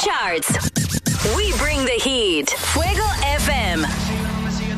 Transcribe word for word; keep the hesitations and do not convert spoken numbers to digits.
charts. We bring the heat. Fuego F M.